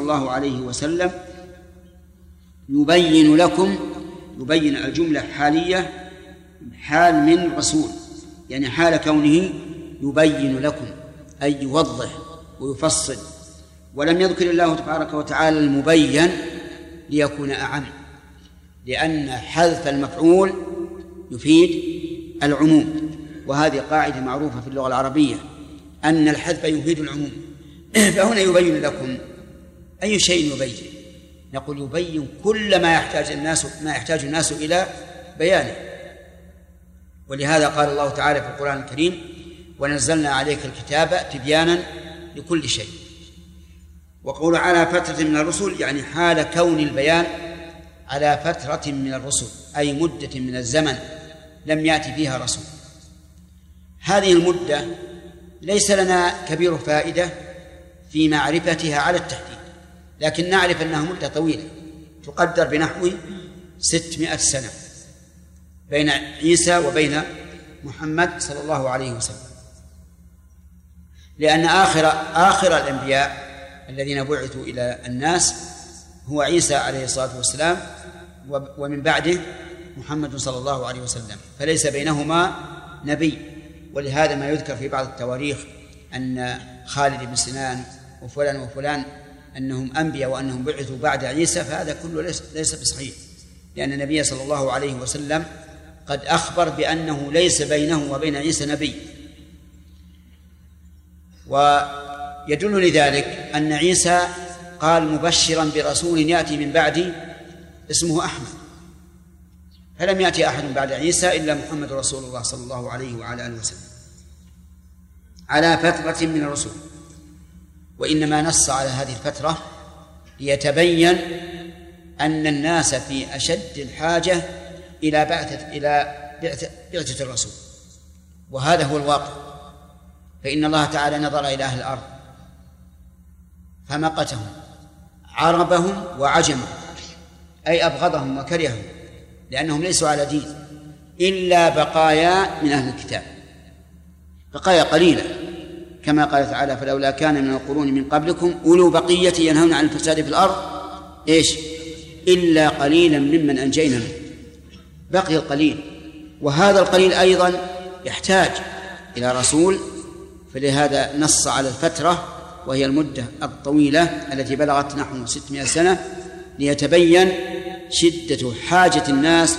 الله عليه وسلم يبين لكم، يبين الجملة حالية، حال من رسول، يعني حال كونه يبين لكم أي يوضح ويفصل. ولم يذكر الله تبارك وتعالى المبين ليكون أعم، لأن حذف المفعول يفيد العموم، وهذه قاعدة معروفة في اللغة العربية أن الحذف يفيد العموم. فهنا يبين لكم أي شيء يبين؟ نقول يبين كل ما يحتاج الناس إلى بيانه. ولهذا قال الله تعالى في القرآن الكريم: ونزلنا عليك الكتاب تبيانا لكل شيء. وقول على فترة من الرسل يعني حال كون البيان على فترة من الرسل، أي مدة من الزمن لم يأتي فيها رسول. هذه المدة ليس لنا كبير فائدة في معرفتها على التحديد، لكن نعرف أنها مدة طويلة تقدر بنحو 600 سنة بين عيسى وبين محمد صلى الله عليه وسلم، لأن آخر الأنبياء الذين بعثوا إلى الناس هو عيسى عليه الصلاة والسلام، ومن بعده محمد صلى الله عليه وسلم، فليس بينهما نبي. ولهذا ما يذكر في بعض التواريخ أن خالد بن سنان وفلان وفلان أنهم أنبياء وأنهم بعثوا بعد عيسى، فهذا كله ليس بصحيح، لأن النبي صلى الله عليه وسلم قد أخبر بأنه ليس بينه وبين عيسى نبي. ويدل لذلك أن عيسى قال مبشرا برسول يأتي من بعدي اسمه أحمد، فلم يأتي أحد بعد عيسى إلا محمد رسول الله صلى الله عليه وعلى آله وسلم على فترة من الرسل. وإنما نص على هذه الفترة ليتبين أن الناس في أشد الحاجة إلى بعثة الرسول، وهذا هو الواقع. فإن الله تعالى نظر إلى أهل الأرض فمقتهم، عربهم وعجمهم، أي أبغضهم وكرههم، لأنهم ليسوا على دين، إلا بقايا من أهل الكتاب، بقايا قليلة، كما قال تعالى: فلولا كان من القرون من قبلكم أولو بقية ينهون عن الفساد في الأرض إلا قليلا ممن أنجينا منه. بقي القليل، وهذا القليل أيضا يحتاج إلى رسول، فلهذا نص على الفترة وهي المدة الطويلة التي بلغت نحو 600 سنة ليتبين شدة حاجة الناس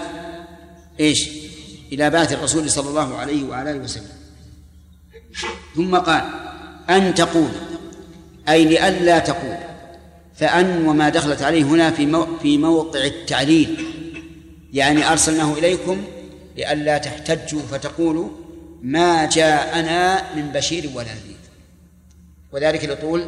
إلى بعث الرسول صلى الله عليه وعلى آله وسلم. ثم قال: أن تقول، أي لئلا تقول. فأن وما دخلت عليه هنا في موقع التعليل، يعني أرسلناه إليكم لئلا تحتجوا فتقولوا ما جاءنا من بشير ولا نذير، وذلك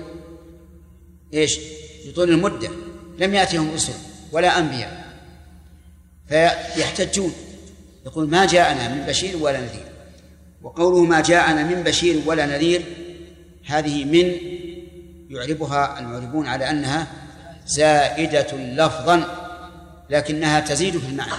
لطول المدة لم يأتهم رسل ولا أنبياء، فيحتجون، يقول ما جاءنا من بشير ولا نذير. وقوله ما جاءنا من بشير ولا نذير هذه من يعربها المعربون على أنها زائدة لفظا، لكنها تزيد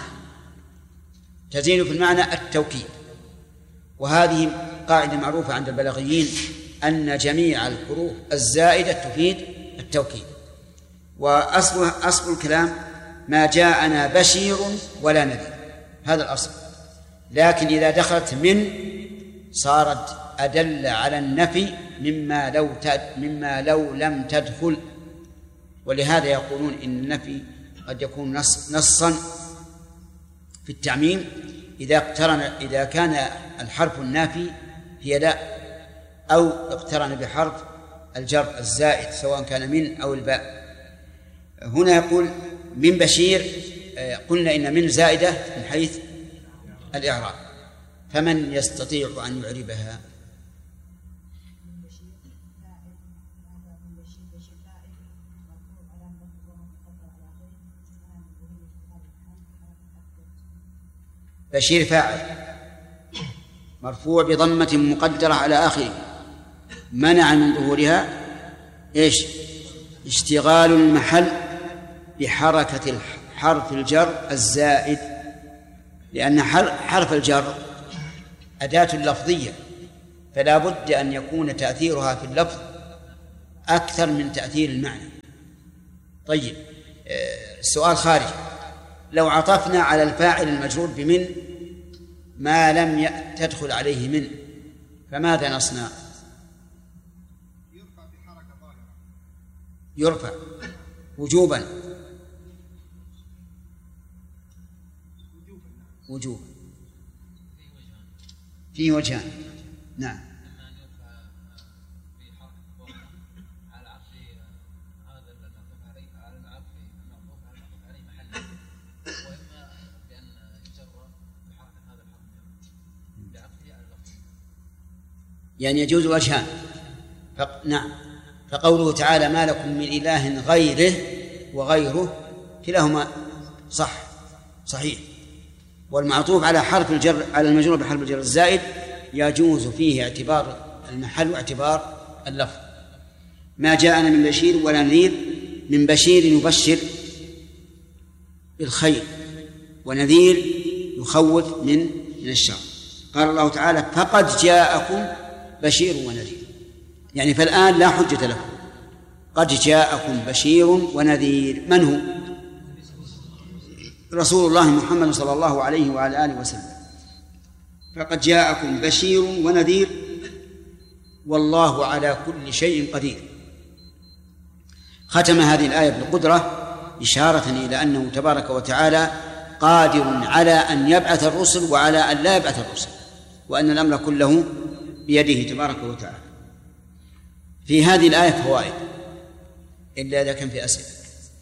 في المعنى التوكيد. وهذه قاعدة معروفة عند البلاغيين أن جميع الحروف الزائدة تفيد التوكيد. وأصل الكلام ما جاءنا بشير ولا نذير، هذا الأصل. لكن إذا دخلت من صارت أدل على النفي مما لو لم تدخل. ولهذا يقولون إن النفي قد يكون نصا في التعميم إذا كان الحرف النافي هي لا، أو اقترن بحرف الجر الزائد سواء كان من أو الباء. هنا يقول من بشير، قلنا إن من زائدة من حيث الإعراب، فمن يستطيع أن يعربها؟ بشير فاعل مرفوع بضمة مقدرة على آخره، منع من ظهورها اشتغال المحل بحركة حرف الجر الزائد، لأن حرف الجر أداة لفظية، فلا بد أن يكون تأثيرها في اللفظ أكثر من تأثير المعنى. طيب، السؤال خارج. لو عطفنا على الفاعل المجرور بمن ما لم تدخل عليه من، فماذا نصنع؟ يرفع بحركة ظاهرة. يرفع وجوبا. وجوبا فيه وجهان. نعم. يعني يجوز وجهان. نعم. فقوله تعالى ما لكم من إله غيره وغيره كلاهما صحيح. والمعطوف على حرف الجر على المجرور بحرف الجر الزائد يجوز فيه اعتبار المحل واعتبار اللفظ. ما جاءنا من بشير ولا نذير. من بشير يبشر بالخير، ونذير يخوف من الشر. قال الله تعالى فقد جاءكم بشير ونذير، يعني فالآن لا حجة لكم، قد جاءكم بشير ونذير. من هو؟ رسول الله محمد صلى الله عليه وعلى آله وسلم. فقد جاءكم بشير ونذير والله على كل شيء قدير. ختم هذه الآية بالقدرة إشارة إلى أنه تبارك وتعالى قادر على أن يبعث الرسل وعلى أن لا يبعث الرسل، وأن الأمر كله بيده تبارك وتعالى. في هذه الآية فوائد، إلا إذا كان في أسئلة.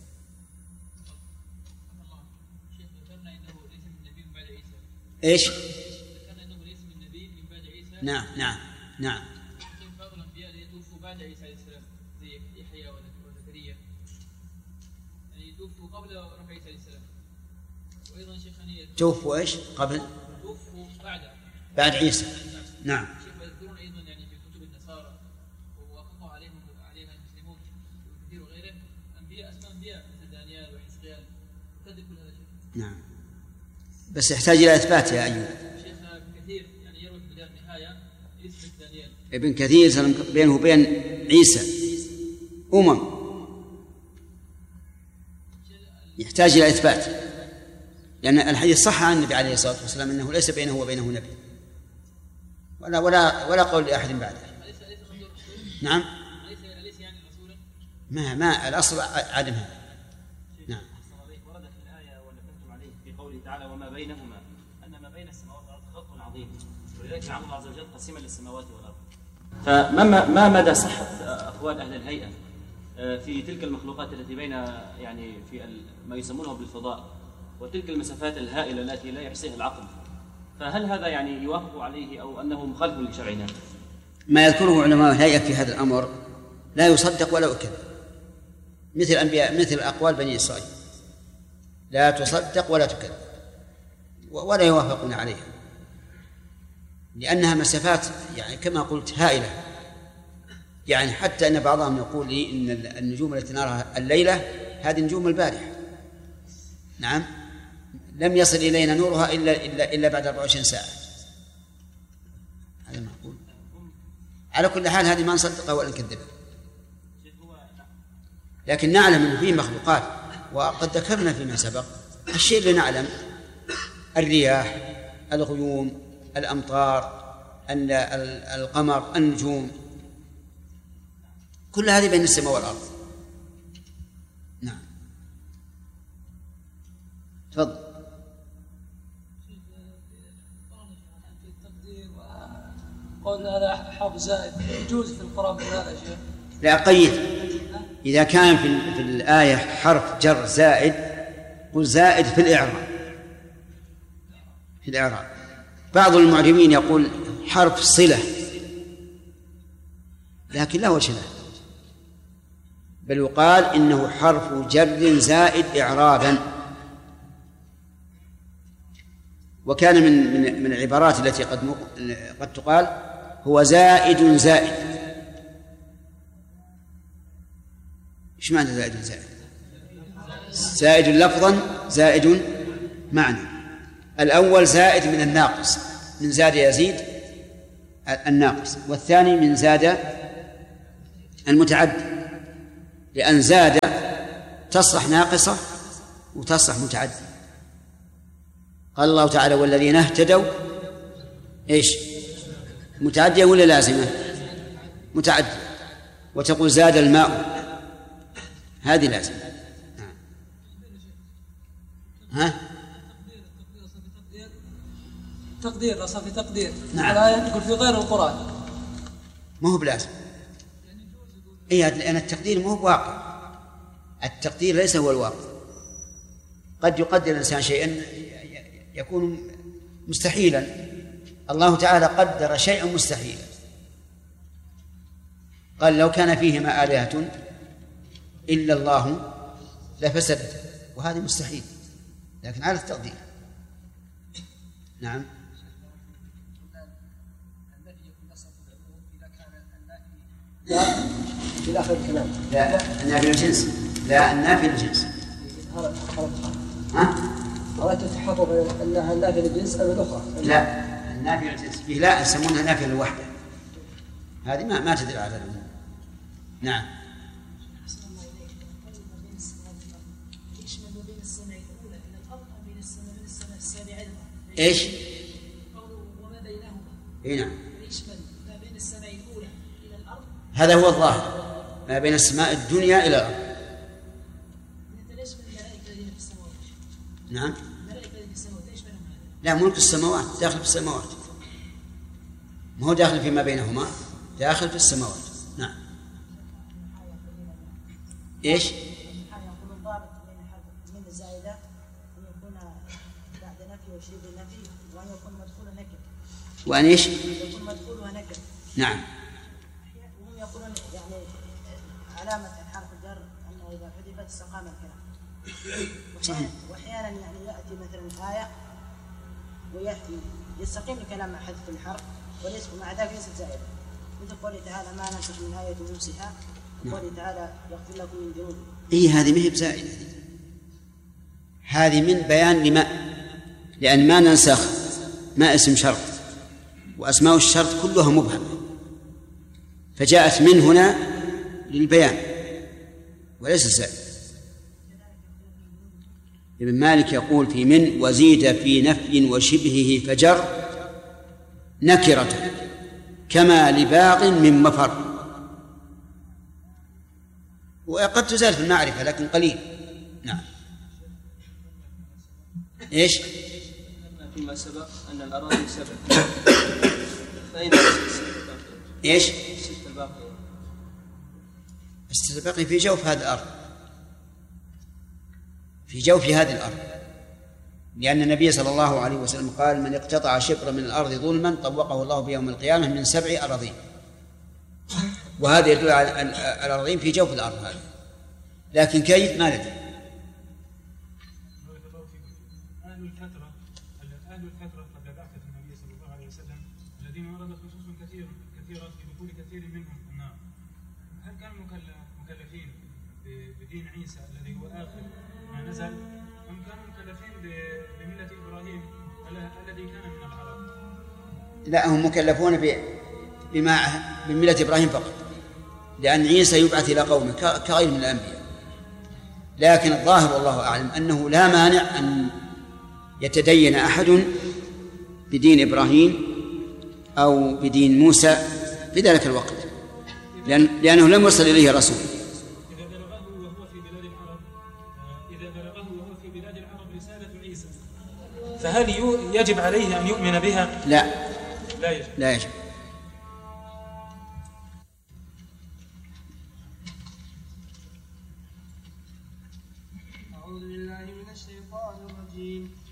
إيش؟ ذكرنا أنه ليس من نبي من بعد عيسى. نعم. بعض الأنبياء يتوفوا بعد عيسى عليه السلام زي يحيى وزكريا، يعني يتوفوا قبل رفع عيسى عليه السلام. وأيضا شيخانية توفوا إيش؟ قبل؟ توفوا بعد عيسى. نعم. يذكرون أيضا يعني في كتب النصارى ووافقوا عليها المسلمون وكثير غيره أسماء أنبياء مثل دانيال وحزقيال، وكذب كل هذا الشيء. نعم، بس يحتاج إلى إثبات يا أيوب. شيخ ابن كثير يعني يروي في بداية النهاية يثبت دانيال. ابن كثير بينه وبين عيسى يحتاج إلى إثبات، لأن الحديث صح عن النبي عليه الصلاة والسلام أنه ليس بينه وبينه نبي ولا قول لأحد بعده. نعم. أليس يعني رسولا؟ ما الأصل عدمها. نعم. ورد في الآية ونبهتم عليه في قوله تعالى وما بينهما أن ما بين السماوات والأرض خط عظيم، ولذلك جعل الله عز وجل قسيما للسماوات والأرض. فما مدى صحة أقوال أهل الهيئة في تلك المخلوقات التي بين يعني في ما يسمونه بالفضاء وتلك المسافات الهائلة التي لا يحصيها العقل، فهل هذا يعني يوافق عليه أو أنه مخالف لشرعنا؟ ما يذكره علماء الهيئة في هذا الأمر لا يصدق ولا يكذب، مثل الأنبياء، مثل أقوال بني إسرائيل لا تصدق ولا تكذب ولا يوافقون عليها، لأنها مسافات يعني كما قلت هائلة. يعني حتى أن بعضهم يقول لي إن النجوم التي نراها الليلة هذه نجوم البارحة. نعم، لم يصل إلينا نورها إلا بعد 24 ساعة. هذا معقول؟ على كل حال هذه ما نصدقها ولا نكذبها، لكن نعلم أن فيه مخلوقات، وقد ذكرنا فيما سبق الشيء اللي نعلم: الرياح، الغيوم، الأمطار، القمر، النجوم، كل هذه بين السماء والأرض. نعم، تفضل. قول هذا حرف زائد يجوز في القرآن من هذا شيء؟ لا، قيد. إذا كان في الآية حرف جر زائد قل زائد في الإعراب. بعض المعجمين يقول حرف صلة، لكن لا وجه له، بل يقال إنه حرف جر زائد إعرابا. وكان من العبارات التي قد تقال هو زائد زائد. إيش معنى زائد زائد؟ زائد لفظا زائد معنى. الأول زائد من الناقص، من زاد يزيد الناقص، والثاني من زاد المتعدي، لأن زاد تصلح ناقصة وتصلح متعدية. قال الله تعالى والذين اهتدوا إيش؟ متعدية ولا لازمة؟ متعدية. وتقول زاد الماء، هذه لازمة. ها؟ تقدير أصلا في تقدير. نعم. الآية تقول في غير القرآن. ما هو بلازم. إيه لأن التقدير ما هو واقع. التقدير ليس هو الواقع. قد يقدر الإنسان شيئا يكون مستحيلا. الله تعالى قدر شيئا مستحيلا. قال لو كان فيهما آلهة إلا الله لفسدتا، وهذا مستحيل، لكن على التقدير. نعم. إلى آخر الكلام. لا النافي للجنس. لا النافي للجنس. ها؟ أردت تحقق أنها النافي للجنس أو الأخرى. لا النافي للجنس فيه لا يسمونها نافي للوحدة، هذه ما تدل على العموم. نعم. ايش؟ وما بينهما. اي نعم. يشمل ما بين السماء الأولى إلى الأرض. هذا هو الظاهر، ما بين السماء الدنيا إلى الأرض. يشمل الملائكة الذين في السماوات. نعم. الملائكة الذين في السماوات يشملهم هذا. لا ملك السماوات داخل في السماوات، ما هو داخل فيما بينهما، داخل في السماوات. نعم. ايش؟ يقول الضابط بين حرف من الزائدة أن يكون بعد نفي وشبه نفي، وأن يكون مدخول نكر. وأن ايش؟ يكون مدخولها نكر. نعم. وهم يقولون يعني علامة حرف الجر أنه إذا حذفت استقام الكلام. وأحيانا يعني يأتي مثلا آية ويستقيم الكلام مع حذف الحرف وليس مع ذلك ليست زائدة، مثل قوله تعالى ما ننسخ من آية ننسها، وقوله تعالى يغفر لكم من ذنوبكم. إيه هذه ما هي بزائدة، هذه من بيان لما، لأن ما ننسخ ما اسم شرط، وأسماء الشرط كلها مبهمة، فجاءت من هنا للبيان وليس الزائد. ابن مالك يقول في من وزيد في نفي وشبهه فجر نكرة كما لباغ من مفر. وقد تزال في المعرفة لكن قليل. نعم. ايش؟ فيما سبق أن الأراضي 7. فأين الستة الباقية؟ ايش؟ الستة الباقية. الستة الباقية في جوف هذه الأرض، في جوف هذه الأرض، لأن النبي صلى الله عليه وسلم قال من اقتطع شبرا من الأرض ظلما طوقه الله بيوم القيامة من 7 أراضين. وهذا يدل على الأراضين في جوف الأرض هذه، لكن كيف ما ندري. أهل الفترة قبل بعثة النبي صلى الله عليه وسلم الذين ورد خصوص كثيرة في دخول كثير منهم النار، هل كانوا مكلفين بدين عيسى الذي هو آخر ما نزل، أم كانوا مكلفين بملة إبراهيم الذي كان من العرب؟ لا هم مكلفون بملة إبراهيم فقط، لأن عيسى يبعث إلى قومه كغير من الأنبياء. لكن الظاهر والله أعلم أنه لا مانع أن يتدين أحد بدين إبراهيم أو بدين موسى في ذلك الوقت، لأنه لم يرسل إليه رسول. إذا بلغه وهو في بلاد العرب رسالة عيسى، فهل يجب عليه أن يؤمن بها؟ لا يجب. أعوذ بالله من الشيطان الرجيم.